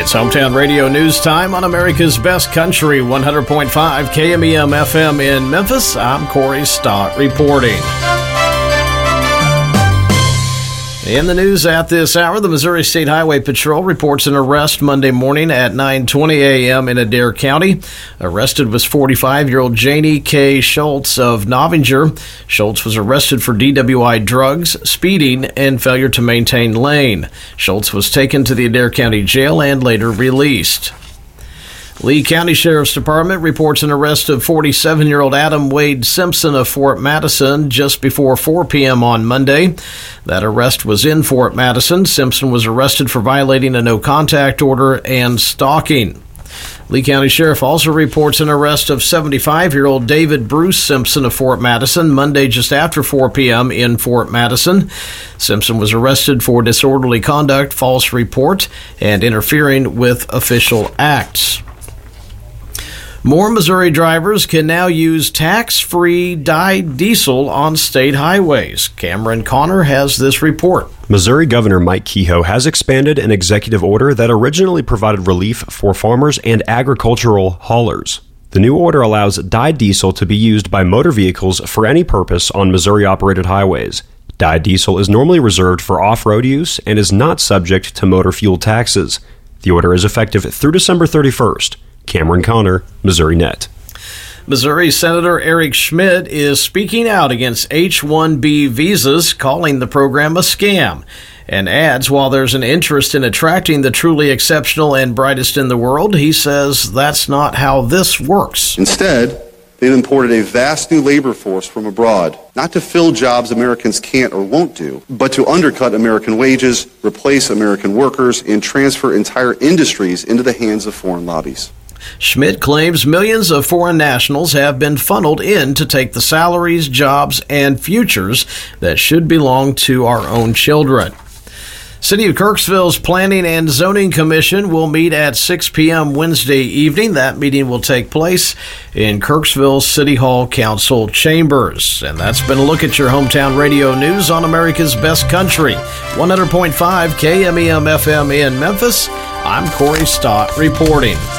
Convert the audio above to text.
It's Hometown Radio News Time on America's Best Country, 100.5 KMEM FM in Memphis. I'm Corey Stott reporting. In the news at this hour, the Missouri State Highway Patrol reports an arrest Monday morning at 9:20 a.m. in Adair County. Arrested was 45-year-old Janie K. Schultz of Novinger. Schultz was arrested for DWI drugs, speeding, and failure to maintain lane. Schultz was taken to the Adair County Jail and later released. Lee County Sheriff's Department reports an arrest of 47-year-old Adam Wade Simpson of Fort Madison just before 4 p.m. on Monday. That arrest was in Fort Madison. Simpson was arrested for violating a no-contact order and stalking. Lee County Sheriff also reports an arrest of 75-year-old David Bruce Simpson of Fort Madison Monday just after 4 p.m. in Fort Madison. Simpson was arrested for disorderly conduct, false report, and interfering with official acts. More Missouri drivers can now use tax-free dyed diesel on state highways. Cameron Connor has this report. Missouri Governor Mike Kehoe has expanded an executive order that originally provided relief for farmers and agricultural haulers. The new order allows dyed diesel to be used by motor vehicles for any purpose on Missouri-operated highways. Dyed diesel is normally reserved for off-road use and is not subject to motor fuel taxes. The order is effective through December 31st. Cameron Connor, Missouri Net. Missouri Senator Eric Schmidt is speaking out against H-1B visas, calling the program a scam, and adds while there's an interest in attracting the truly exceptional and brightest in the world, he says that's not how this works. Instead, they've imported a vast new labor force from abroad, not to fill jobs Americans can't or won't do, but to undercut American wages, replace American workers, and transfer entire industries into the hands of foreign lobbies. Schmidt claims millions of foreign nationals have been funneled in to take the salaries, jobs, and futures that should belong to our own children. City of Kirksville's Planning and Zoning Commission will meet at 6 p.m. Wednesday evening. That meeting will take place in Kirksville City Hall Council Chambers. And that's been a look at your hometown radio news on America's Best Country, 100.5 KMEM FM in Memphis. I'm Corey Stott reporting.